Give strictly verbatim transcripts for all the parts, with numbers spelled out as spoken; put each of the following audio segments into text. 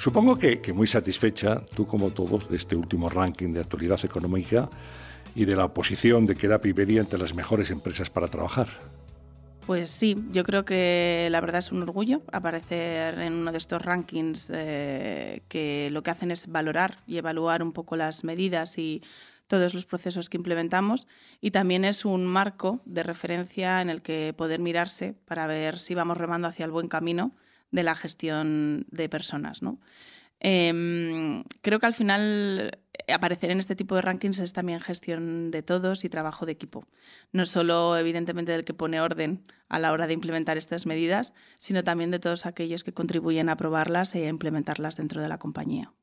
Supongo que, que muy satisfecha, tú como todos, de este último ranking de actualidad económica y de la posición de Quedap Iberia entre las mejores empresas para trabajar. Pues sí, yo creo que la verdad es un orgullo aparecer en uno de estos rankings eh, que lo que hacen es valorar y evaluar un poco las medidas y todos los procesos que implementamos, y también es un marco de referencia en el que poder mirarse para ver si vamos remando hacia el buen camino de la gestión de personas, ¿no? Eh, creo que al final aparecer en este tipo de rankings es también gestión de todos y trabajo de equipo. No solo, evidentemente, del que pone orden a la hora de implementar estas medidas, sino también de todos aquellos que contribuyen a aprobarlas y a implementarlas dentro de la compañía.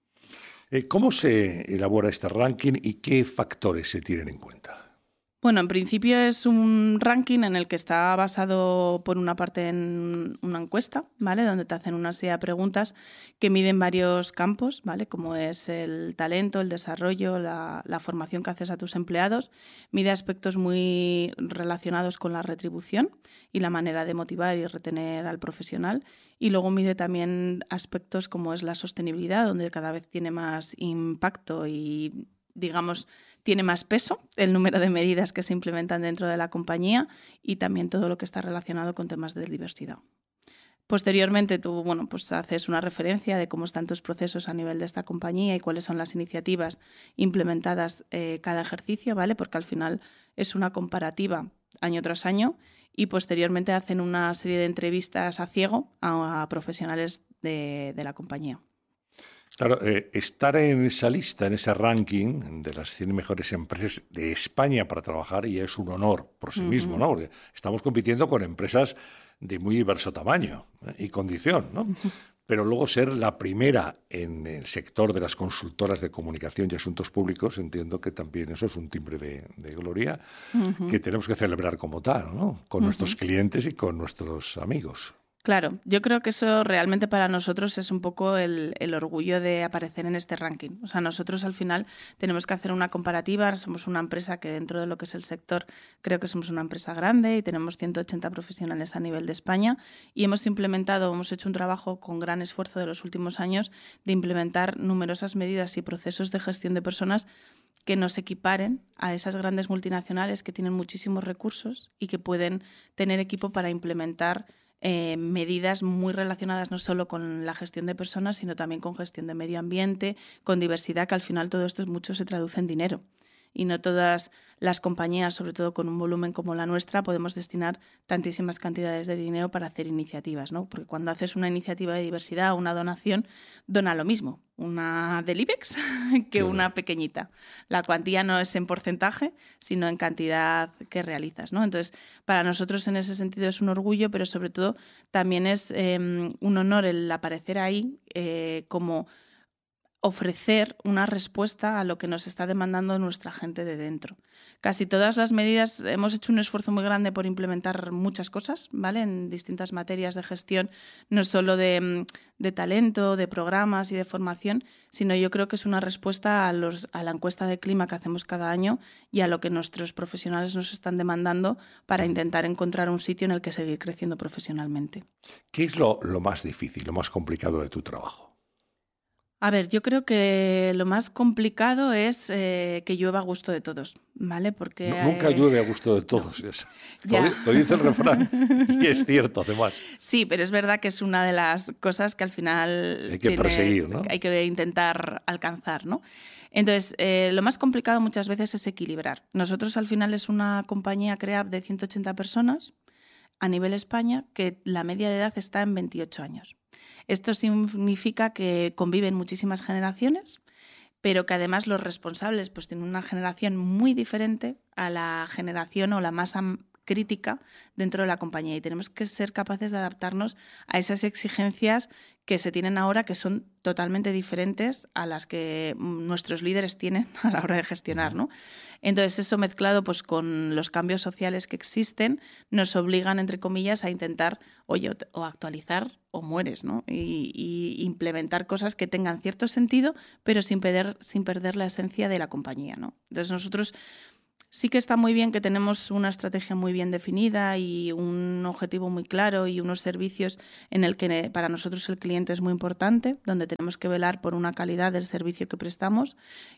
¿Cómo se elabora este ranking y qué factores se tienen en cuenta? Bueno, en principio es un ranking en el que está basado por una parte en una encuesta, ¿vale? Donde te hacen una serie de preguntas que miden varios campos, ¿vale? Como es el talento, el desarrollo, la, la formación que haces a tus empleados. Mide aspectos muy relacionados con la retribución y la manera de motivar y retener al profesional. Y luego mide también aspectos como es la sostenibilidad, donde cada vez tiene más impacto y, digamos, tiene más peso el número de medidas que se implementan dentro de la compañía y también todo lo que está relacionado con temas de diversidad. Posteriormente tú bueno, pues haces una referencia de cómo están tus procesos a nivel de esta compañía y cuáles son las iniciativas implementadas eh, cada ejercicio, ¿vale? Porque al final es una comparativa año tras año, y posteriormente hacen una serie de entrevistas a ciego a, a profesionales de, de la compañía. Claro, eh, estar en esa lista, en ese ranking de las cien mejores empresas de España para trabajar, ya es un honor por sí uh-huh. mismo, ¿no? Porque estamos compitiendo con empresas de muy diverso tamaño ¿eh? y condición, ¿no? Uh-huh. Pero luego ser la primera en el sector de las consultoras de comunicación y asuntos públicos, entiendo que también eso es un timbre de, de gloria uh-huh. que tenemos que celebrar como tal, ¿no? Con uh-huh. nuestros clientes y con nuestros amigos. Claro, yo creo que eso realmente para nosotros es un poco el, el orgullo de aparecer en este ranking. O sea, nosotros al final tenemos que hacer una comparativa. Somos una empresa que dentro de lo que es el sector creo que somos una empresa grande y tenemos ciento ochenta profesionales a nivel de España, y hemos implementado, hemos hecho un trabajo con gran esfuerzo de los últimos años de implementar numerosas medidas y procesos de gestión de personas que nos equiparen a esas grandes multinacionales que tienen muchísimos recursos y que pueden tener equipo para implementar Eh, medidas muy relacionadas no solo con la gestión de personas, sino también con gestión de medio ambiente, con diversidad, que al final todo esto mucho se traduce en dinero. Y no todas las compañías, sobre todo con un volumen como la nuestra, podemos destinar tantísimas cantidades de dinero para hacer iniciativas, ¿no? Porque cuando haces una iniciativa de diversidad o una donación, dona lo mismo una del IBEX que claro. una pequeñita. La cuantía no es en porcentaje, sino en cantidad que realizas, ¿no? Entonces, para nosotros en ese sentido es un orgullo, pero sobre todo también es eh, un honor el aparecer ahí eh, como ofrecer una respuesta a lo que nos está demandando nuestra gente de dentro. Casi todas las medidas, hemos hecho un esfuerzo muy grande por implementar muchas cosas, ¿vale? En distintas materias de gestión, no solo de, de talento, de programas y de formación, sino yo creo que es una respuesta a, los, a la encuesta de clima que hacemos cada año y a lo que nuestros profesionales nos están demandando para intentar encontrar un sitio en el que seguir creciendo profesionalmente. ¿Qué es lo, lo más difícil, lo más complicado de tu trabajo? A ver, yo creo que lo más complicado es eh, que llueva a gusto de todos, ¿vale? Porque no, nunca eh, llueve a gusto de todos. No. Ya. Lo, lo dice el refrán y es cierto, además. Sí, pero es verdad que es una de las cosas que al final hay que tienes, perseguir, ¿no? Hay que intentar alcanzar, ¿no? Entonces, eh, lo más complicado muchas veces es equilibrar. Nosotros al final es una compañía Creap de ciento ochenta personas a nivel España, que la media de edad está en veintiocho años. Esto significa que conviven muchísimas generaciones, pero que además los responsables pues tienen una generación muy diferente a la generación o la masa crítica dentro de la compañía, y tenemos que ser capaces de adaptarnos a esas exigencias que se tienen ahora, que son totalmente diferentes a las que nuestros líderes tienen a la hora de gestionar, ¿no? Entonces eso mezclado pues con los cambios sociales que existen nos obligan, entre comillas, a intentar oye, o actualizar o mueres, ¿no? Y, y implementar cosas que tengan cierto sentido, pero sin perder, sin perder la esencia de la compañía, ¿no? Entonces nosotros sí que está muy bien que tenemos una estrategia muy bien definida y un objetivo muy claro y unos servicios en el que para nosotros el cliente es muy importante, donde tenemos que velar por una calidad del servicio que prestamos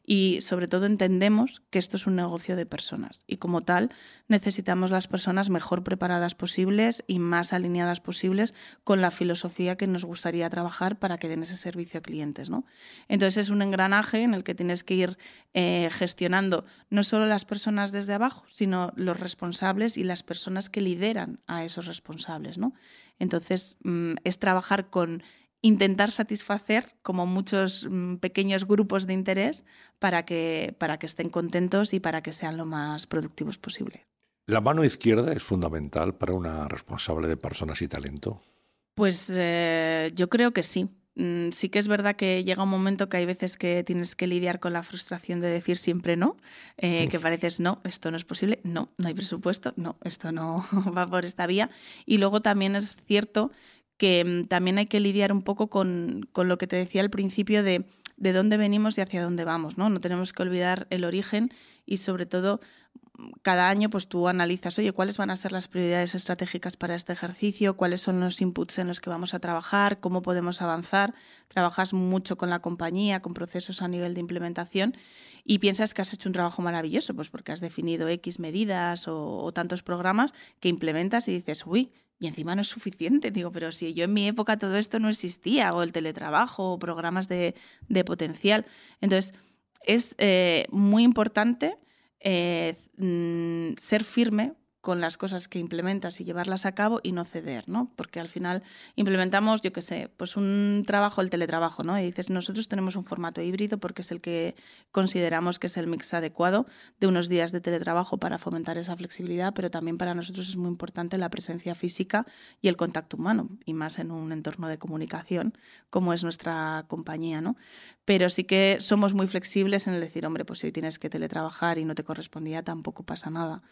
y sobre todo entendemos que esto es un negocio de personas y como tal necesitamos las personas mejor preparadas posibles y más alineadas posibles con la filosofía que nos gustaría trabajar para que den ese servicio a clientes, ¿no? Entonces es un engranaje en el que tienes que ir eh, gestionando no solo las personas desde abajo, sino los responsables y las personas que lideran a esos responsables, ¿no? Entonces mmm, es trabajar con intentar satisfacer como muchos mmm, pequeños grupos de interés para que, para que estén contentos y para que sean lo más productivos posible. ¿La mano izquierda es fundamental para una responsable de personas y talento? Pues eh, yo creo que sí. Sí que es verdad que llega un momento que hay veces que tienes que lidiar con la frustración de decir siempre no, eh, que pareces no, esto no es posible, no, no hay presupuesto, no, esto no va por esta vía. Y luego también es cierto que um, también hay que lidiar un poco con, con lo que te decía al principio de, de dónde venimos y hacia dónde vamos, ¿no? No tenemos que olvidar el origen y sobre todo cada año pues tú analizas, oye, ¿cuáles van a ser las prioridades estratégicas para este ejercicio? ¿Cuáles son los inputs en los que vamos a trabajar? ¿Cómo podemos avanzar? Trabajas mucho con la compañía, con procesos a nivel de implementación y piensas que has hecho un trabajo maravilloso, pues porque has definido X medidas o, o tantos programas que implementas y dices, uy, y encima no es suficiente. Digo, pero si yo en mi época todo esto no existía, o el teletrabajo, o programas de, de potencial. Entonces, es eh, muy importante Eh, mm, ser firme con las cosas que implementas y llevarlas a cabo y no ceder, ¿no? Porque al final implementamos, yo qué sé, pues un trabajo, el teletrabajo, ¿no? Y dices, nosotros tenemos un formato híbrido porque es el que consideramos que es el mix adecuado de unos días de teletrabajo para fomentar esa flexibilidad, pero también para nosotros es muy importante la presencia física y el contacto humano, y más en un entorno de comunicación como es nuestra compañía, ¿no? Pero sí que somos muy flexibles en el decir, hombre, pues si hoy tienes que teletrabajar y no te correspondía, tampoco pasa nada.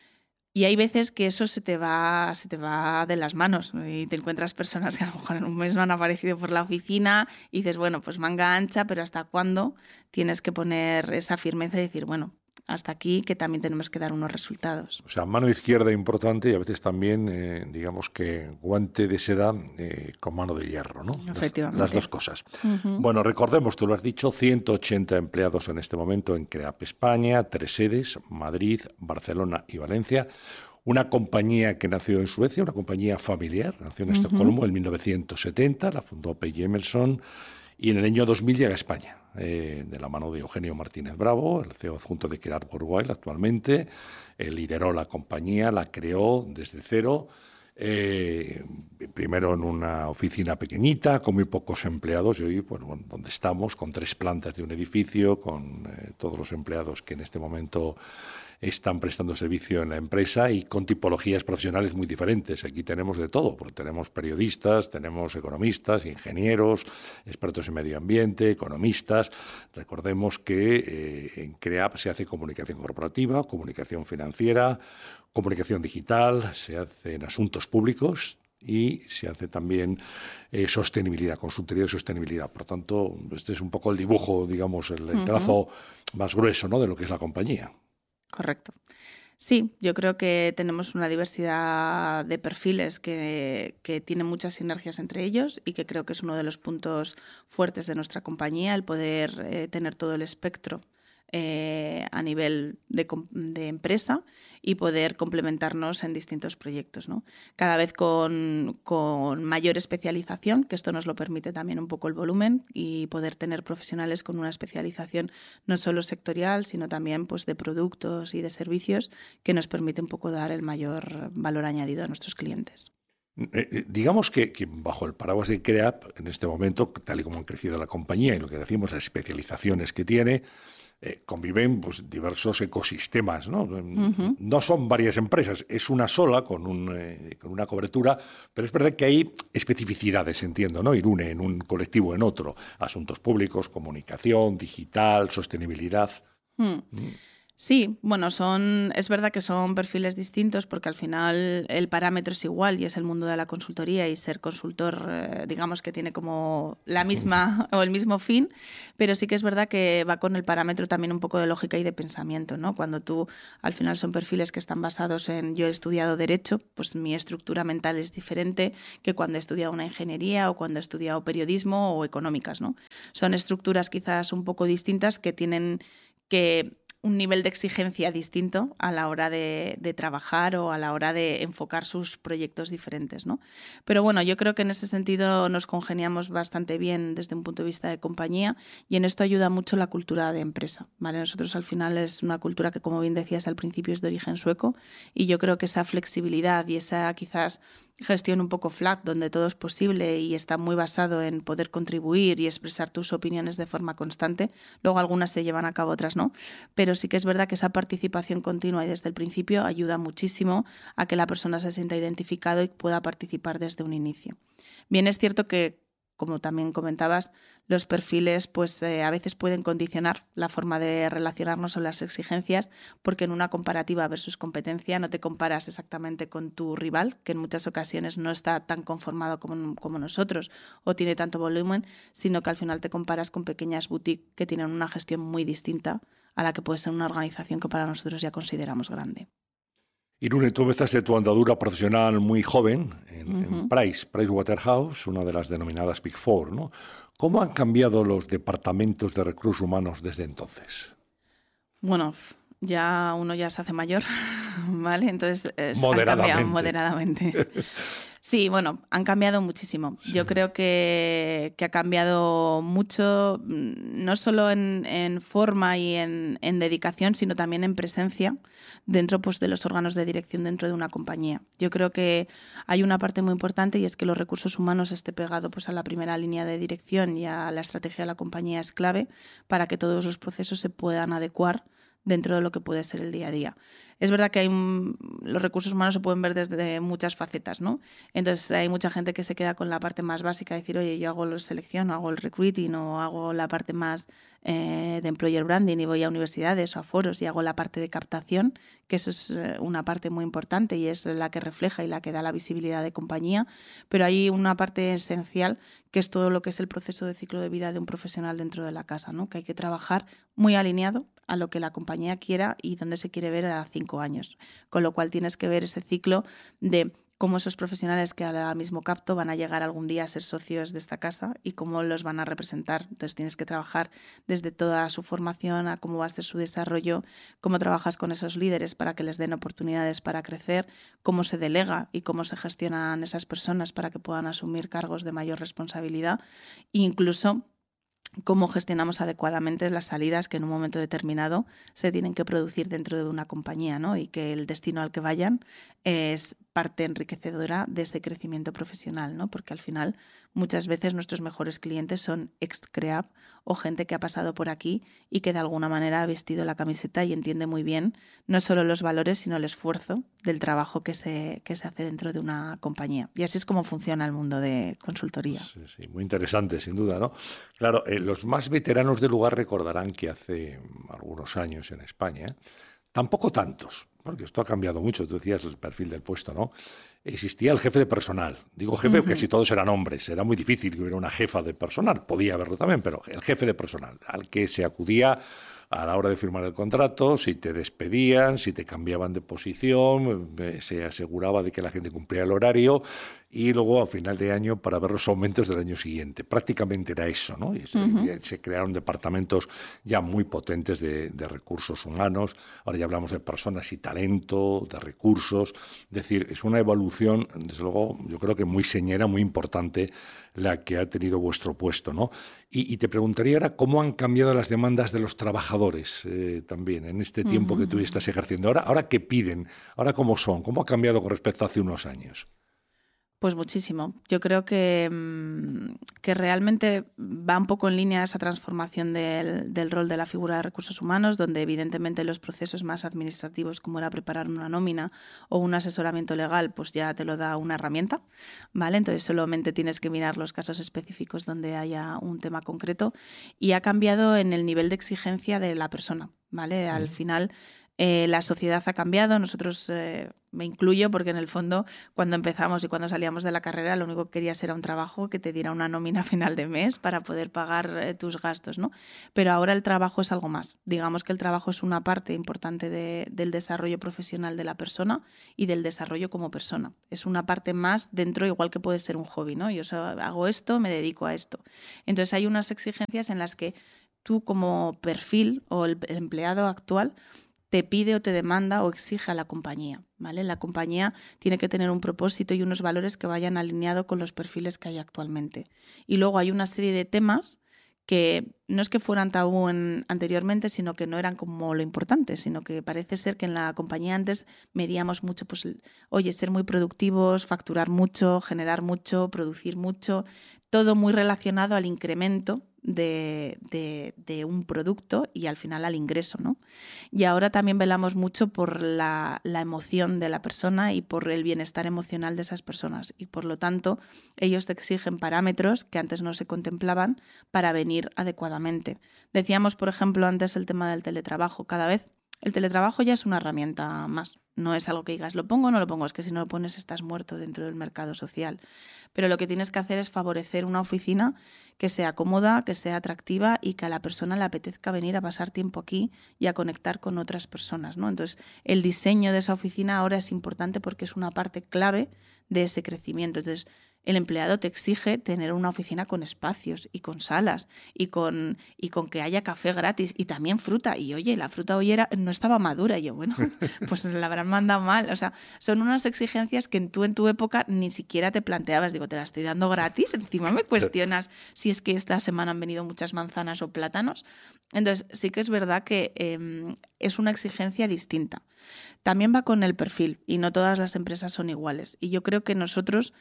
Y hay veces que eso se te va, se te va de las manos y te encuentras personas que a lo mejor en un mes no han aparecido por la oficina y dices, bueno, pues manga ancha, pero ¿hasta cuándo tienes que poner esa firmeza y decir, bueno, hasta aquí, que también tenemos que dar unos resultados? O sea, mano izquierda importante y a veces también, eh, digamos que guante de seda eh, con mano de hierro, ¿no? Efectivamente. Las, las dos cosas. Uh-huh. Bueno, recordemos, tú lo has dicho, ciento ochenta empleados en este momento en CREAP España, tres sedes, Madrid, Barcelona y Valencia. Una compañía que nació en Suecia, una compañía familiar, nació en uh-huh. Estocolmo en mil novecientos setenta, la fundó P J Emerson y en el año dos mil llega a España. Eh, de la mano de Eugenio Martínez Bravo, el C E O adjunto de CREAP Worldwide actualmente. Él lideró la compañía, la creó desde cero, eh, primero en una oficina pequeñita, con muy pocos empleados, y hoy, pues, bueno, donde estamos, con tres plantas de un edificio, con eh, todos los empleados que en este momento están prestando servicio en la empresa y con tipologías profesionales muy diferentes. Aquí tenemos de todo, porque tenemos periodistas, tenemos economistas, ingenieros, expertos en medio ambiente, economistas. Recordemos que eh, en CREAP se hace comunicación corporativa, comunicación financiera, comunicación digital, se hacen asuntos públicos y se hace también eh, sostenibilidad, consultoría de sostenibilidad. Por tanto, este es un poco el dibujo, digamos, el, el trazo uh-huh. más grueso, ¿no?, de lo que es la compañía. Correcto. Sí, yo creo que tenemos una diversidad de perfiles que, que tienen muchas sinergias entre ellos y que creo que es uno de los puntos fuertes de nuestra compañía, el poder eh, tener todo el espectro eh, a nivel de, de empresa y poder complementarnos en distintos proyectos, ¿no? Cada vez con, con mayor especialización, que esto nos lo permite también un poco el volumen y poder tener profesionales con una especialización no solo sectorial, sino también pues, de productos y de servicios que nos permite un poco dar el mayor valor añadido a nuestros clientes. Eh, digamos que, que bajo el paraguas de CREAP, en este momento, tal y como han crecido la compañía y lo que decimos, las especializaciones que tiene, Eh, conviven pues, diversos ecosistemas, ¿no? Uh-huh. No son varias empresas, es una sola con, un, eh, con una cobertura, pero es verdad que hay especificidades, entiendo, ¿no? Irune en un colectivo en otro, asuntos públicos, comunicación, digital, sostenibilidad. Uh-huh. Mm. Sí, bueno, son, es verdad que son perfiles distintos porque al final el parámetro es igual y es el mundo de la consultoría y ser consultor, eh, digamos que tiene como la misma o el mismo fin, pero sí que es verdad que va con el parámetro también un poco de lógica y de pensamiento, ¿no? Cuando tú, al final son perfiles que están basados en, yo he estudiado Derecho, pues mi estructura mental es diferente que cuando he estudiado una ingeniería o cuando he estudiado periodismo o económicas, ¿no? Son estructuras quizás un poco distintas que tienen que un nivel de exigencia distinto a la hora de, de trabajar o a la hora de enfocar sus proyectos diferentes, ¿no? Pero bueno, yo creo que en ese sentido nos congeniamos bastante bien desde un punto de vista de compañía y en esto ayuda mucho la cultura de empresa, ¿vale? Nosotros al final es una cultura que, como bien decías al principio, es de origen sueco y yo creo que esa flexibilidad y esa quizás gestión un poco flat, donde todo es posible y está muy basado en poder contribuir y expresar tus opiniones de forma constante. Luego algunas se llevan a cabo, otras no. Pero sí que es verdad que esa participación continua y desde el principio ayuda muchísimo a que la persona se sienta identificado y pueda participar desde un inicio. Bien, es cierto que, como también comentabas, los perfiles pues eh, a veces pueden condicionar la forma de relacionarnos o las exigencias, porque en una comparativa versus competencia no te comparas exactamente con tu rival, que en muchas ocasiones no está tan conformado como, como nosotros o tiene tanto volumen, sino que al final te comparas con pequeñas boutiques que tienen una gestión muy distinta a la que puede ser una organización que para nosotros ya consideramos grande. Irune, tú empezaste tu andadura profesional muy joven en, Uh-huh. en Price, Pricewaterhouse, una de las denominadas Big Four, ¿no? ¿Cómo han cambiado los departamentos de recursos humanos desde entonces? Bueno, ya uno ya se hace mayor, ¿vale? Entonces eh, Moderadamente. han cambiado moderadamente. Sí, bueno, han cambiado muchísimo. Sí. Yo creo que, que ha cambiado mucho, no solo en, en forma y en, en dedicación, sino también en presencia dentro pues, de los órganos de dirección dentro de una compañía. Yo creo que hay una parte muy importante y es que los recursos humanos esté pegado pues, a la primera línea de dirección y a la estrategia de la compañía es clave para que todos los procesos se puedan adecuar dentro de lo que puede ser el día a día. Es verdad que hay un, los recursos humanos se pueden ver desde muchas facetas, ¿no? Entonces hay mucha gente que se queda con la parte más básica, decir, oye, yo hago la selección, o hago el recruiting, o hago la parte más eh, de employer branding y voy a universidades o a foros y hago la parte de captación, que eso es una parte muy importante y es la que refleja y la que da la visibilidad de compañía, pero hay una parte esencial que es todo lo que es el proceso de ciclo de vida de un profesional dentro de la casa, ¿no? Que hay que trabajar muy alineado a lo que la compañía quiera y dónde se quiere ver a cinco años. Con lo cual tienes que ver ese ciclo de cómo esos profesionales que ahora mismo capto van a llegar algún día a ser socios de esta casa y cómo los van a representar. Entonces tienes que trabajar desde toda su formación a cómo va a ser su desarrollo, cómo trabajas con esos líderes para que les den oportunidades para crecer, cómo se delega y cómo se gestionan esas personas para que puedan asumir cargos de mayor responsabilidad e incluso cómo gestionamos adecuadamente las salidas que en un momento determinado se tienen que producir dentro de una compañía, ¿no? Y que el destino al que vayan es parte enriquecedora de ese crecimiento profesional, ¿no? Porque al final muchas veces nuestros mejores clientes son ex-CREAP o gente que ha pasado por aquí y que de alguna manera ha vestido la camiseta y entiende muy bien no solo los valores, sino el esfuerzo del trabajo que se, que se hace dentro de una compañía. Y así es como funciona el mundo de consultoría. Sí, sí, muy interesante, sin duda, ¿no? Claro, eh, los más veteranos del lugar recordarán que hace algunos años en España, ¿eh? Tampoco tantos, porque esto ha cambiado mucho, tú decías el perfil del puesto, ¿no? Existía el jefe de personal. Digo jefe uh-huh. porque si todos eran hombres, era muy difícil que hubiera una jefa de personal. Podía haberlo también, pero el jefe de personal, al que se acudía a la hora de firmar el contrato, si te despedían, si te cambiaban de posición, se aseguraba de que la gente cumplía el horario y luego a final de año para ver los aumentos del año siguiente. Prácticamente era eso, ¿no? Y se, uh-huh. se crearon departamentos ya muy potentes de, de recursos humanos. Ahora ya hablamos de personas y talento, de recursos. Es decir, es una evolución, desde luego, yo creo que muy señera, muy importante la que ha tenido vuestro puesto, ¿no? Y, y te preguntaría ahora cómo han cambiado las demandas de los trabajadores eh, también en este tiempo uh-huh. que tú estás ejerciendo. Ahora, ahora ¿qué piden? ¿Ahora cómo son? ¿Cómo ha cambiado con respecto a hace unos años? Pues muchísimo. Yo creo que, que realmente va un poco en línea esa transformación del, del rol de la figura de recursos humanos, donde evidentemente los procesos más administrativos, como era preparar una nómina o un asesoramiento legal, pues ya te lo da una herramienta, ¿vale? Entonces solamente tienes que mirar los casos específicos donde haya un tema concreto, y ha cambiado en el nivel de exigencia de la persona, ¿vale? Al final Eh, la sociedad ha cambiado, nosotros, eh, me incluyo, porque en el fondo cuando empezamos y cuando salíamos de la carrera lo único que querías era un trabajo que te diera una nómina a final de mes para poder pagar eh, tus gastos, ¿no? Pero ahora el trabajo es algo más. Digamos que el trabajo es una parte importante de, del desarrollo profesional de la persona y del desarrollo como persona. Es una parte más dentro, igual que puede ser un hobby, ¿no? Yo hago esto, me dedico a esto. Entonces hay unas exigencias en las que tú como perfil o el, el empleado actual te pide o te demanda o exige a la compañía, ¿vale? La compañía tiene que tener un propósito y unos valores que vayan alineados con los perfiles que hay actualmente. Y luego hay una serie de temas que no es que fueran tabú en, anteriormente, sino que no eran como lo importante, sino que parece ser que en la compañía antes medíamos mucho, pues, oye, ser muy productivos, facturar mucho, generar mucho, producir mucho, todo muy relacionado al incremento de, de, de un producto y al final al ingreso, ¿no? Y ahora también velamos mucho por la, la emoción de la persona y por el bienestar emocional de esas personas, y por lo tanto ellos te exigen parámetros que antes no se contemplaban para venir adecuadamente. Decíamos, por ejemplo, antes el tema del teletrabajo. Cada vez el teletrabajo ya es una herramienta más. No es algo que digas, lo pongo o no lo pongo, es que si no lo pones estás muerto dentro del mercado social. Pero lo que tienes que hacer es favorecer una oficina que sea cómoda, que sea atractiva y que a la persona le apetezca venir a pasar tiempo aquí y a conectar con otras personas, ¿no? Entonces, el diseño de esa oficina ahora es importante porque es una parte clave de ese crecimiento. Entonces, el empleado te exige tener una oficina con espacios y con salas y con, y con que haya café gratis y también fruta. Y oye, la fruta hoy era, no estaba madura. Y yo, bueno, pues la habrán mandado mal. O sea, son unas exigencias que tú en tu época ni siquiera te planteabas. Digo, te la estoy dando gratis. Encima me cuestionas si es que esta semana han venido muchas manzanas o plátanos. Entonces, sí que es verdad que eh, es una exigencia distinta. También va con el perfil y no todas las empresas son iguales. Y yo creo que nosotros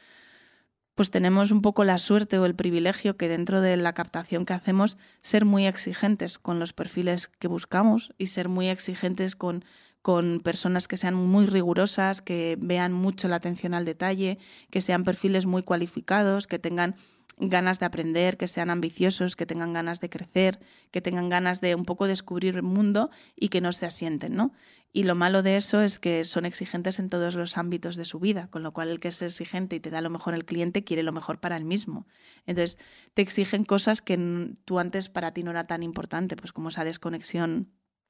pues tenemos un poco la suerte o el privilegio que dentro de la captación que hacemos ser muy exigentes con los perfiles que buscamos y ser muy exigentes con, con personas que sean muy rigurosas, que vean mucho la atención al detalle, que sean perfiles muy cualificados, que tengan ganas de aprender, que sean ambiciosos, que tengan ganas de crecer, que tengan ganas de un poco descubrir el mundo y que no se asienten, ¿no? Y lo malo de eso es que son exigentes en todos los ámbitos de su vida, con lo cual el que es exigente y te da lo mejor el cliente quiere lo mejor para él mismo. Entonces te exigen cosas que tú antes para ti no era tan importante, pues como esa desconexión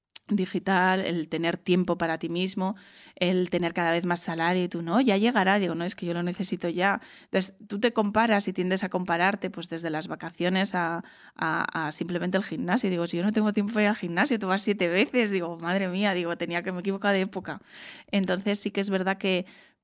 digital, el tener tiempo para ti mismo, el tener cada vez más salario y tú, no, ya llegará. Digo, no, es que yo lo necesito ya. Entonces tú te comparas y tiendes a compararte pues desde las vacaciones a, a, a simplemente el gimnasio. Digo, si yo no tengo tiempo para ir al gimnasio, tú vas siete veces. Digo, madre mía, digo, tenía que me equivocar de época. Entonces sí que es verdad que,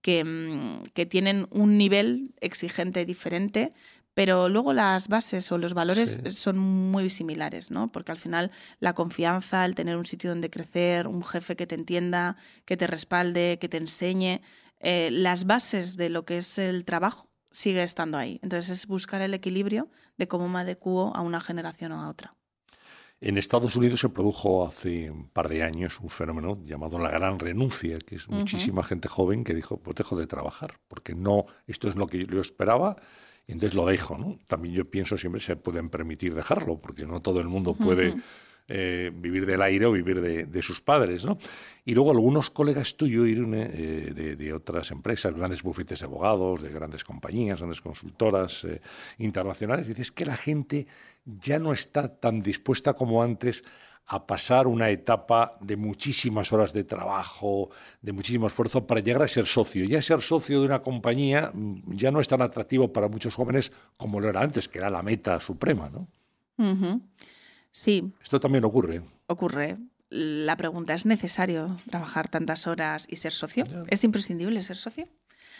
que, que tienen un nivel exigente diferente, pero luego las bases o los valores sí. son muy similares, ¿no? Porque al final la confianza, el tener un sitio donde crecer, un jefe que te entienda, que te respalde, que te enseñe, eh, las bases de lo que es el trabajo sigue estando ahí. Entonces es buscar el equilibrio de cómo me adecuo a una generación o a otra. En Estados Unidos se produjo hace un par de años un fenómeno llamado la gran renuncia, que es muchísima uh-huh. gente joven que dijo, pues dejo de trabajar, porque no, esto es lo que yo esperaba, y entonces lo dejo, ¿no? También yo pienso siempre se pueden permitir dejarlo, porque no todo el mundo puede uh-huh. eh, vivir del aire o vivir de, de sus padres, ¿no? Y luego algunos colegas tuyos, Irune, eh, de, de otras empresas, grandes bufetes de abogados, de grandes compañías, grandes consultoras eh, internacionales, dices que la gente ya no está tan dispuesta como antes a pasar una etapa de muchísimas horas de trabajo, de muchísimo esfuerzo para llegar a ser socio. Ya ser socio de una compañía ya no es tan atractivo para muchos jóvenes como lo era antes, que era la meta suprema, ¿no? Uh-huh. Sí. Esto también ocurre. Ocurre. La pregunta, ¿es necesario trabajar tantas horas y ser socio? Yeah. ¿Es imprescindible ser socio?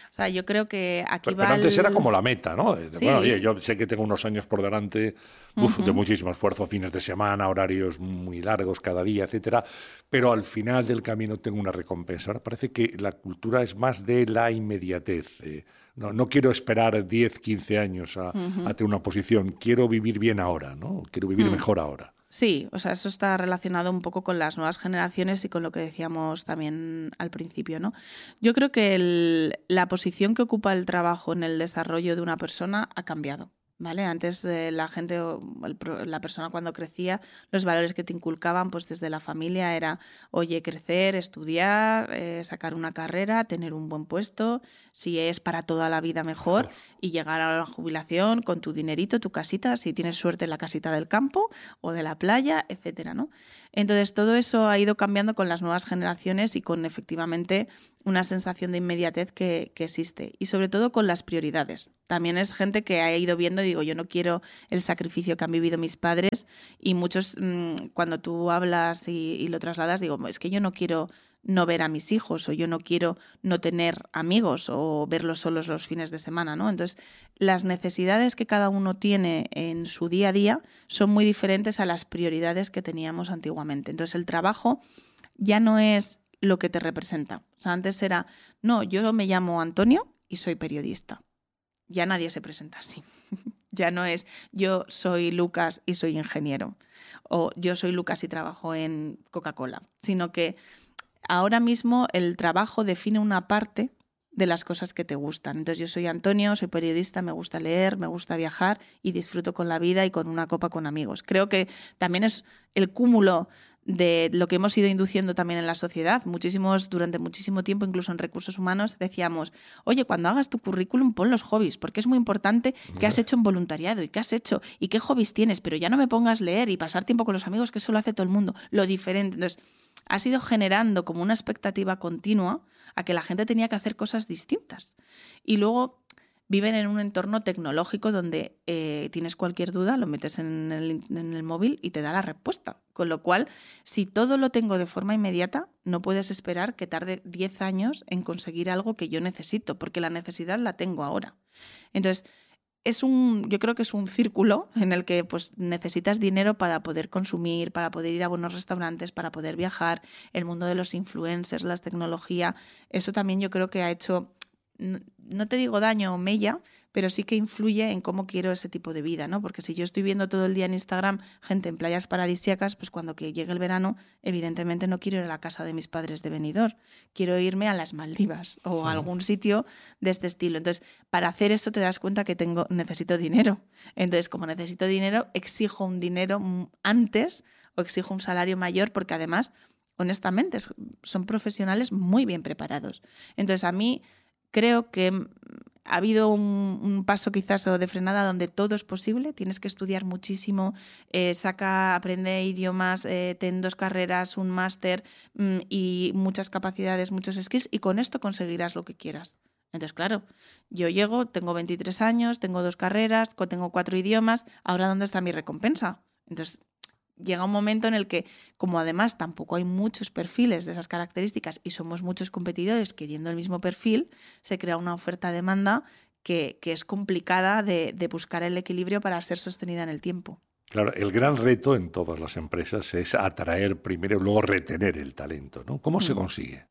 O sea, yo creo que aquí pero, va pero antes el... era como la meta, ¿no? De, Sí. Bueno, oye, yo sé que tengo unos años por delante uf, Uh-huh. de muchísimo esfuerzo, fines de semana, horarios muy largos cada día, etcétera, pero al final del camino tengo una recompensa. Ahora parece que la cultura es más de la inmediatez. Eh, no, no quiero esperar diez, quince años a, uh-huh. a tener una posición, quiero vivir bien ahora, ¿no? Quiero vivir uh-huh. mejor ahora. Sí, o sea, eso está relacionado un poco con las nuevas generaciones y con lo que decíamos también al principio, ¿no? Yo creo que el, la posición que ocupa el trabajo en el desarrollo de una persona ha cambiado, ¿vale? Antes eh, la gente, el, la persona cuando crecía, los valores que te inculcaban pues desde la familia era, oye, crecer, estudiar, eh, sacar una carrera, tener un buen puesto, si es para toda la vida mejor, y llegar a la jubilación con tu dinerito, tu casita, si tienes suerte en la casita del campo o de la playa, etcétera, ¿no? Entonces todo eso ha ido cambiando con las nuevas generaciones y con efectivamente una sensación de inmediatez que, que existe, y sobre todo con las prioridades. También es gente que ha ido viendo, digo, yo no quiero el sacrificio que han vivido mis padres, y muchos mmm, cuando tú hablas y, y lo trasladas, digo, es que yo no quiero no ver a mis hijos, o yo no quiero no tener amigos o verlos solos los fines de semana, ¿no? Entonces, las necesidades que cada uno tiene en su día a día son muy diferentes a las prioridades que teníamos antiguamente. Entonces, el trabajo ya no es lo que te representa. O sea, antes era, no, yo me llamo Antonio y soy periodista. Ya nadie se presenta así. Ya no es, yo soy Lucas y soy ingeniero, o yo soy Lucas y trabajo en Coca-Cola, sino que ahora mismo el trabajo define una parte de las cosas que te gustan. Entonces yo soy Antonio, soy periodista, me gusta leer, me gusta viajar y disfruto con la vida y con una copa con amigos. Creo que también es el cúmulo de lo que hemos ido induciendo también en la sociedad. Muchísimos, durante muchísimo tiempo, incluso en recursos humanos, decíamos, oye, cuando hagas tu currículum pon los hobbies, porque es muy importante qué has hecho en voluntariado y qué has hecho y qué hobbies tienes, pero ya no me pongas leer y pasar tiempo con los amigos, que eso lo hace todo el mundo, lo diferente. Entonces, ha sido generando como una expectativa continua a que la gente tenía que hacer cosas distintas. Y luego viven en un entorno tecnológico donde eh, tienes cualquier duda, lo metes en el, en el móvil y te da la respuesta. Con lo cual, si todo lo tengo de forma inmediata, no puedes esperar que tarde diez años en conseguir algo que yo necesito, porque la necesidad la tengo ahora. Entonces, es un, yo creo que es un círculo en el que pues, necesitas dinero para poder consumir, para poder ir a buenos restaurantes, para poder viajar. El mundo de los influencers, la tecnología, eso también yo creo que ha hecho, no, no te digo daño o mella, pero sí que influye en cómo quiero ese tipo de vida, ¿no? Porque si yo estoy viendo todo el día en Instagram gente en playas paradisíacas, pues cuando que llegue el verano, evidentemente no quiero ir a la casa de mis padres de Benidorm, quiero irme a las Maldivas o a algún sitio de este estilo. Entonces, para hacer eso te das cuenta que tengo, necesito dinero. Entonces, como necesito dinero, exijo un dinero antes o exijo un salario mayor, porque además, honestamente, son profesionales muy bien preparados. Entonces, a mí creo que ha habido un, un paso quizás de frenada donde todo es posible, tienes que estudiar muchísimo, eh, saca, aprende idiomas, eh, ten dos carreras, un máster mmm, y muchas capacidades, muchos skills, y con esto conseguirás lo que quieras. Entonces, claro, yo llego, tengo veintitrés años, tengo dos carreras, tengo cuatro idiomas, ¿ahora dónde está mi recompensa? Entonces, llega un momento en el que, como además tampoco hay muchos perfiles de esas características y somos muchos competidores queriendo el mismo perfil, se crea una oferta-demanda que, que es complicada de, de buscar el equilibrio para ser sostenida en el tiempo. Claro, el gran reto en todas las empresas es atraer primero y luego retener el talento, ¿no? ¿Cómo se consigue?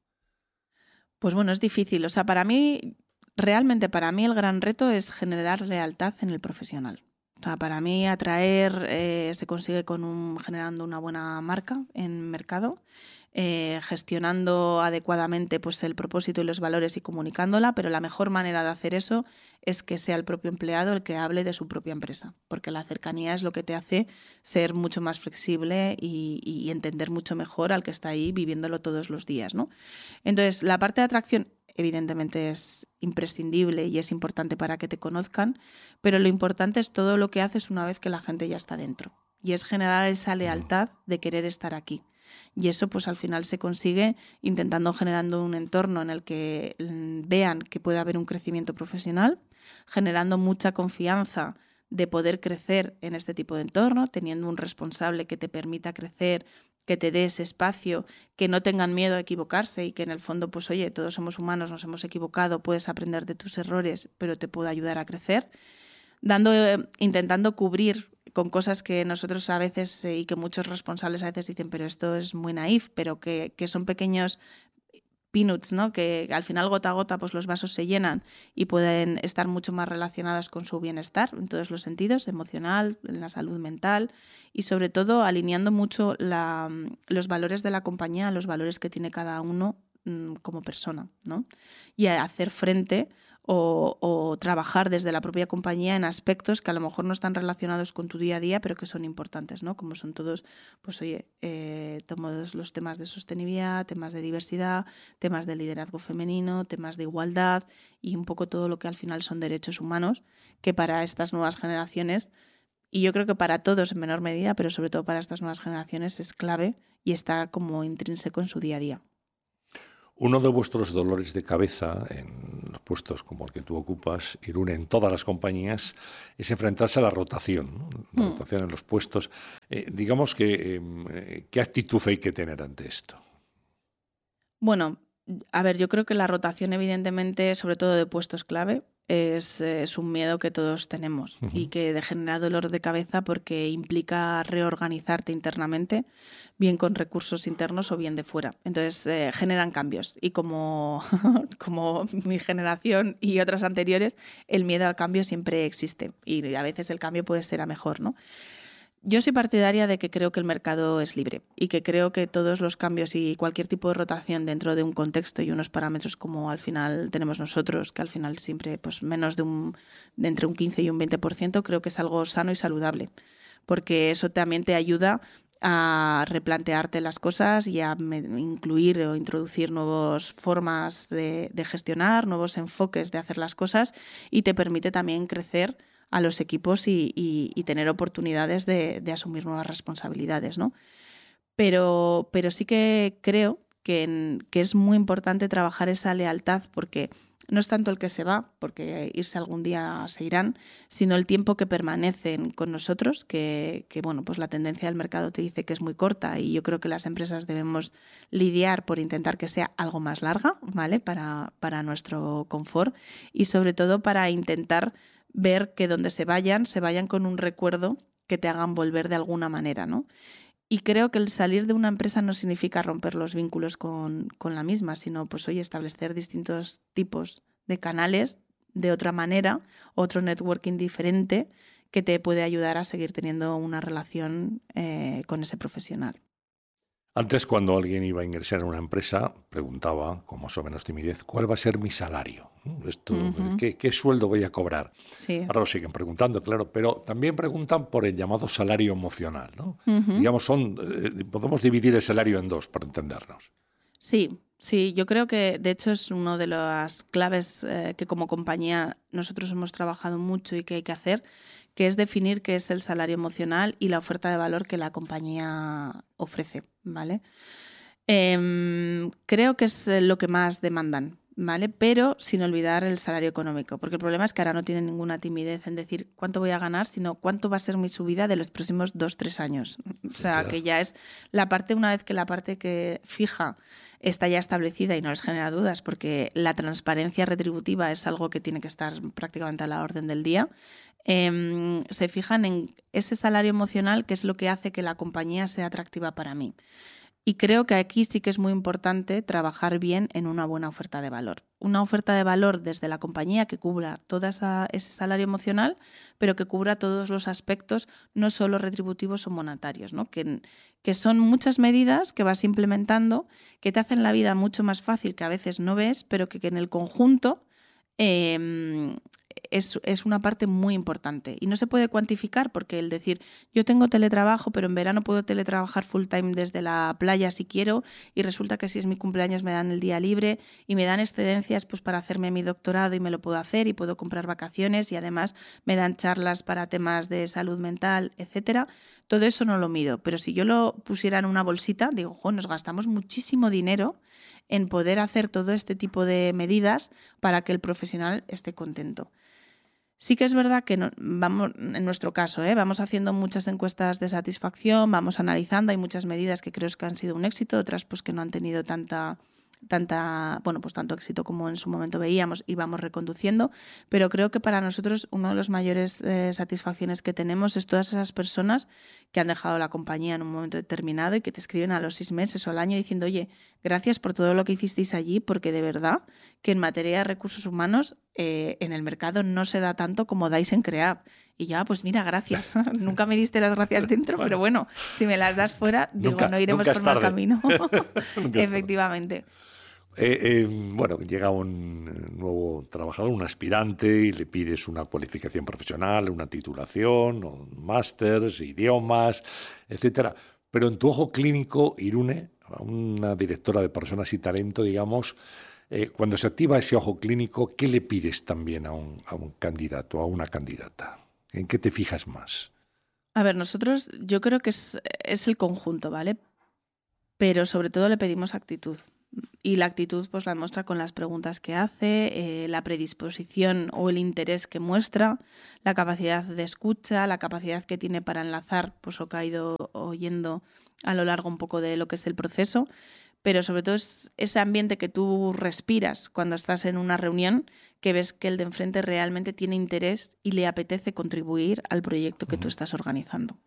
Pues bueno, es difícil. O sea, para mí, realmente para mí el gran reto es generar lealtad en el profesional. O sea, para mí atraer eh, se consigue con un, generando una buena marca en mercado, eh, gestionando adecuadamente pues, el propósito y los valores y comunicándola, pero la mejor manera de hacer eso es que sea el propio empleado el que hable de su propia empresa, porque la cercanía es lo que te hace ser mucho más flexible y, y entender mucho mejor al que está ahí viviéndolo todos los días, ¿no? Entonces, la parte de atracción evidentemente es imprescindible y es importante para que te conozcan, pero lo importante es todo lo que haces una vez que la gente ya está dentro, y es generar esa lealtad de querer estar aquí. Y eso pues al final se consigue intentando generando un entorno en el que vean que puede haber un crecimiento profesional, generando mucha confianza de poder crecer en este tipo de entorno, teniendo un responsable que te permita crecer que te dé ese espacio, que no tengan miedo a equivocarse y que en el fondo, pues oye, todos somos humanos, nos hemos equivocado, puedes aprender de tus errores, pero te puede ayudar a crecer, dando, eh, intentando cubrir con cosas que nosotros a veces eh, y que muchos responsables a veces dicen, pero esto es muy naif, pero que, que son pequeños peanuts, ¿no? Que al final gota a gota pues los vasos se llenan y pueden estar mucho más relacionados con su bienestar en todos los sentidos, emocional, en la salud mental y sobre todo alineando mucho la, los valores de la compañía a los valores que tiene cada uno mmm, como persona, ¿no? Y a hacer frente o, o trabajar desde la propia compañía en aspectos que a lo mejor no están relacionados con tu día a día, pero que son importantes, ¿no? Como son todos, pues oye, eh, todos los temas de sostenibilidad, temas de diversidad, temas de liderazgo femenino, temas de igualdad y un poco todo lo que al final son derechos humanos, que para estas nuevas generaciones, y yo creo que para todos en menor medida, pero sobre todo para estas nuevas generaciones es clave y está como intrínseco en su día a día. Uno de vuestros dolores de cabeza en los puestos como el que tú ocupas, Irune, en todas las compañías, es enfrentarse a la rotación, ¿no? La mm. rotación en los puestos. Eh, digamos que, eh, ¿qué actitud hay que tener ante esto? Bueno, a ver, yo creo que la rotación evidentemente, sobre todo de puestos clave, es, es un miedo que todos tenemos uh-huh. y que genera dolor de cabeza porque implica reorganizarte internamente, bien con recursos internos o bien de fuera. Entonces eh, generan cambios y como, como mi generación y otras anteriores, el miedo al cambio siempre existe y a veces el cambio puede ser a mejor, ¿no? Yo soy partidaria de que creo que el mercado es libre y que creo que todos los cambios y cualquier tipo de rotación dentro de un contexto y unos parámetros como al final tenemos nosotros, que al final siempre pues menos de un de entre un quince y un veinte por ciento, creo que es algo sano y saludable, porque eso también te ayuda a replantearte las cosas y a incluir o introducir nuevas formas de, de gestionar, nuevos enfoques de hacer las cosas y te permite también crecer a los equipos y, y, y tener oportunidades de, de asumir nuevas responsabilidades, ¿no? Pero, pero sí que creo que, en, que es muy importante trabajar esa lealtad porque no es tanto el que se va, porque irse algún día se irán, sino el tiempo que permanecen con nosotros, que, que bueno, pues la tendencia del mercado te dice que es muy corta y yo creo que las empresas debemos lidiar por intentar que sea algo más larga, ¿vale? Para, para nuestro confort y sobre todo para intentar ver que donde se vayan, se vayan con un recuerdo que te hagan volver de alguna manera, ¿no? Y creo que el salir de una empresa no significa romper los vínculos con, con la misma, sino pues oye, establecer distintos tipos de canales de otra manera, otro networking diferente que te puede ayudar a seguir teniendo una relación eh, con ese profesional. Antes, cuando alguien iba a ingresar a una empresa, preguntaba, con más o menos timidez, ¿cuál va a ser mi salario? Esto, uh-huh. ¿qué, ¿Qué sueldo voy a cobrar? Sí. Ahora lo siguen preguntando, claro, pero también preguntan por el llamado salario emocional, ¿no? Uh-huh. Digamos, son, eh, podemos dividir el salario en dos, para entendernos. Sí, sí, yo creo que de hecho es una de las claves eh, que como compañía nosotros hemos trabajado mucho y que hay que hacer, que es definir qué es el salario emocional y la oferta de valor que la compañía ofrece, ¿vale? Eh, creo que es lo que más demandan, ¿vale? Pero sin olvidar el salario económico, porque el problema es que ahora no tienen ninguna timidez en decir cuánto voy a ganar, sino cuánto va a ser mi subida de los próximos dos, tres años. O sea, claro, que ya es la parte, una vez que la parte que fija está ya establecida y no les genera dudas, porque la transparencia retributiva es algo que tiene que estar prácticamente a la orden del día. Eh, se fijan en ese salario emocional, que es lo que hace que la compañía sea atractiva para mí. Y creo que aquí sí que es muy importante trabajar bien en una buena oferta de valor. Una oferta de valor desde la compañía que cubra todo esa, ese salario emocional, pero que cubra todos los aspectos, no solo retributivos o monetarios, ¿no? Que, que son muchas medidas que vas implementando, que te hacen la vida mucho más fácil, que a veces no ves, pero que, que en el conjunto eh, Es, es una parte muy importante y no se puede cuantificar porque el decir yo tengo teletrabajo pero en verano puedo teletrabajar full time desde la playa si quiero y resulta que si es mi cumpleaños me dan el día libre y me dan excedencias pues para hacerme mi doctorado y me lo puedo hacer y puedo comprar vacaciones y además me dan charlas para temas de salud mental, etcétera. Todo eso no lo mido, pero si yo lo pusiera en una bolsita, digo, jo, nos gastamos muchísimo dinero en poder hacer todo este tipo de medidas para que el profesional esté contento. Sí que es verdad que no, vamos, en nuestro caso, ¿eh? vamos haciendo muchas encuestas de satisfacción, vamos analizando, hay muchas medidas que creo que han sido un éxito, otras pues que no han tenido tanta... tanta, bueno, pues tanto éxito como en su momento veíamos y vamos reconduciendo, pero creo que para nosotros uno de los mayores eh, satisfacciones que tenemos es todas esas personas que han dejado la compañía en un momento determinado y que te escriben a los seis meses o al año diciendo, oye, gracias por todo lo que hicisteis allí, porque de verdad que en materia de recursos humanos eh, en el mercado no se da tanto como dais en Creap. Y ya, pues mira, gracias. Nunca me diste las gracias dentro, bueno, pero bueno, si me las das fuera, digo, nunca, no iremos por mal camino. Efectivamente. Eh, eh, bueno, llega un nuevo trabajador, un aspirante, y le pides una cualificación profesional, una titulación, un máster, idiomas, etcétera. Pero en tu ojo clínico, Irune, una directora de personas y talento, digamos, eh, cuando se activa ese ojo clínico, ¿qué le pides también a un, a un candidato, a una candidata? ¿En qué te fijas más? A ver, nosotros yo creo que es, es el conjunto, ¿vale? Pero sobre todo le pedimos actitud. Y la actitud pues la demuestra con las preguntas que hace, eh, la predisposición o el interés que muestra, la capacidad de escucha, la capacidad que tiene para enlazar pues lo que ha ido oyendo a lo largo un poco de lo que es el proceso, pero sobre todo es ese ambiente que tú respiras cuando estás en una reunión, que ves que el de enfrente realmente tiene interés y le apetece contribuir al proyecto que tú estás organizando.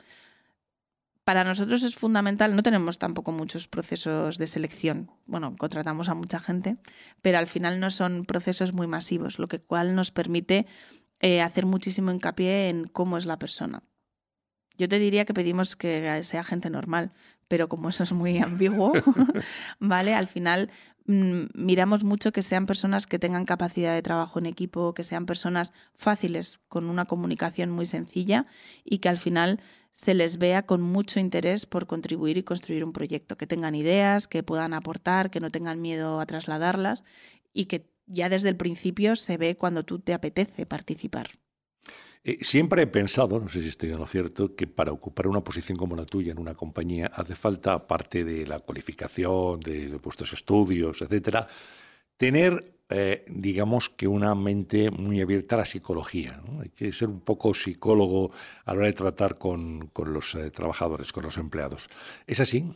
Para nosotros es fundamental, no tenemos tampoco muchos procesos de selección. Bueno, contratamos a mucha gente, pero al final no son procesos muy masivos, lo que cual nos permite eh, hacer muchísimo hincapié en cómo es la persona. Yo te diría que pedimos que sea gente normal, pero como eso es muy ambiguo, ¿vale? Al final mmm, miramos mucho que sean personas que tengan capacidad de trabajo en equipo, que sean personas fáciles, con una comunicación muy sencilla y que al final se les vea con mucho interés por contribuir y construir un proyecto, que tengan ideas, que puedan aportar, que no tengan miedo a trasladarlas y que ya desde el principio se ve cuando tú te apetece participar. Eh, siempre he pensado, no sé si estoy en lo cierto, que para ocupar una posición como la tuya en una compañía hace falta, aparte de la cualificación, de vuestros estudios, etcétera, tener, eh, digamos que una mente muy abierta a la psicología, ¿no? Hay que ser un poco psicólogo a la hora de tratar con, con los eh, trabajadores, con los empleados. ¿Es así?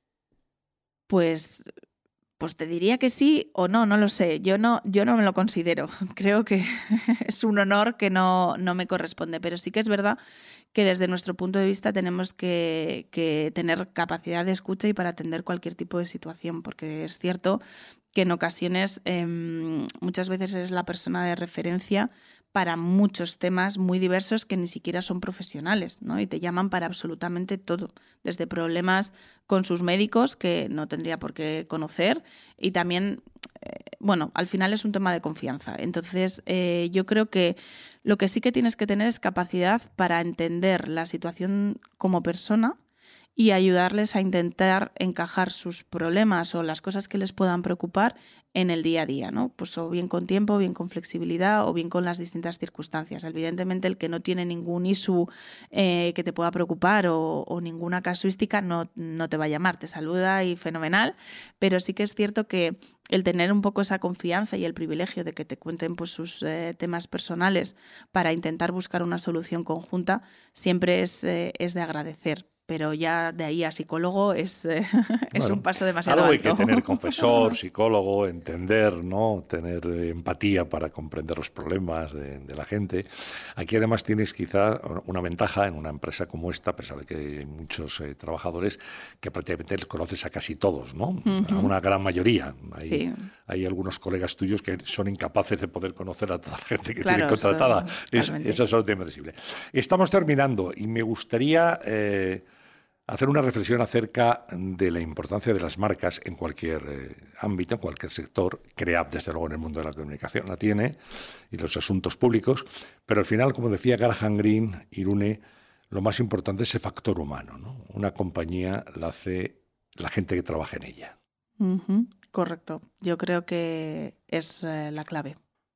Pues... Pues te diría que sí o no, no lo sé. Yo no, yo no me lo considero. Creo que es un honor que no, no me corresponde. Pero sí que es verdad que desde nuestro punto de vista tenemos que, que tener capacidad de escucha y para atender cualquier tipo de situación. Porque es cierto que en ocasiones eh, muchas veces eres la persona de referencia para muchos temas muy diversos que ni siquiera son profesionales, ¿no? Y te llaman para absolutamente todo, desde problemas con sus médicos que no tendría por qué conocer y también, eh, bueno, al final es un tema de confianza. Entonces, eh, yo creo que lo que sí que tienes que tener es capacidad para entender la situación como persona y ayudarles a intentar encajar sus problemas o las cosas que les puedan preocupar en el día a día, ¿no? Pues o bien con tiempo, bien con flexibilidad o bien con las distintas circunstancias. Evidentemente, el que no tiene ningún issue eh, que te pueda preocupar o, o ninguna casuística no, no te va a llamar, te saluda y fenomenal, pero sí que es cierto que el tener un poco esa confianza y el privilegio de que te cuenten pues, sus eh, temas personales para intentar buscar una solución conjunta siempre es, eh, es de agradecer. Pero ya de ahí a psicólogo es, eh, es bueno, un paso demasiado algo alto. Hay que tener confesor, psicólogo, entender, ¿no? Tener empatía para comprender los problemas de, de la gente. Aquí además tienes quizá una ventaja en una empresa como esta, a pesar de que hay muchos eh, trabajadores, que prácticamente los conoces a casi todos, ¿no? Uh-huh. A una gran mayoría. Hay, sí. hay algunos colegas tuyos que son incapaces de poder conocer a toda la gente que claro, tiene contratada. Es, eso es absolutamente posible. Estamos terminando y me gustaría... Eh, hacer una reflexión acerca de la importancia de las marcas en cualquier eh, ámbito, en cualquier sector. Creap, desde luego, en el mundo de la comunicación la tiene, y los asuntos públicos, pero al final, como decía Graham Greene, Irune, lo más importante es el factor humano, ¿no? Una compañía la hace la gente que trabaja en ella. Uh-huh. Correcto. Yo creo que es eh, la clave.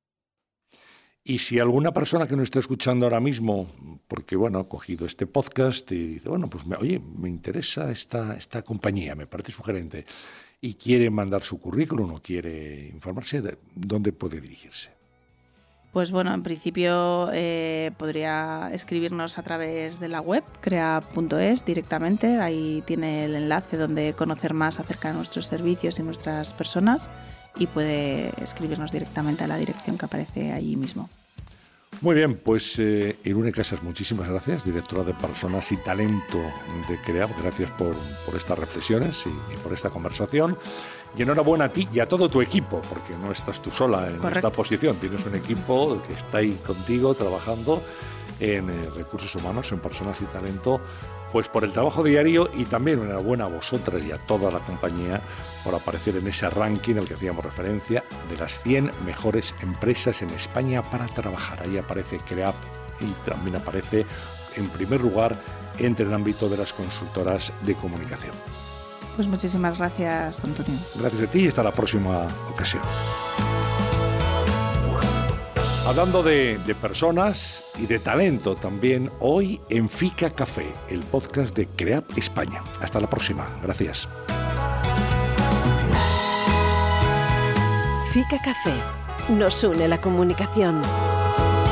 Y si alguna persona que nos está escuchando ahora mismo, porque bueno, ha cogido este podcast y dice, bueno, pues me, oye, me interesa esta, esta compañía, me parece sugerente, y quiere mandar su currículum o quiere informarse, ¿de dónde puede dirigirse? Pues bueno, en principio eh, podría escribirnos a través de la web, creap punto es directamente. Ahí tiene el enlace donde conocer más acerca de nuestros servicios y nuestras personas y puede escribirnos directamente a la dirección que aparece allí mismo. Muy bien, pues eh, Irune Casas, muchísimas gracias, directora de Personas y Talento de CREAP. Gracias por, por estas reflexiones y, y por esta conversación. Y enhorabuena a ti y a todo tu equipo, porque no estás tú sola en Correcto. esta posición. Tienes un equipo que está ahí contigo trabajando en eh, recursos humanos, en Personas y Talento, pues por el trabajo diario, y también enhorabuena a vosotras y a toda la compañía por aparecer en ese ranking al que hacíamos referencia de las cien mejores empresas en España para trabajar. Ahí aparece CREAP y también aparece en primer lugar entre el ámbito de las consultoras de comunicación. Pues muchísimas gracias, Antonio. Gracias a ti y hasta la próxima ocasión. Hablando de, de personas y de talento también, hoy en Fica Café, el podcast de CREAP España. Hasta la próxima. Gracias. Fica Café. Nos une la comunicación.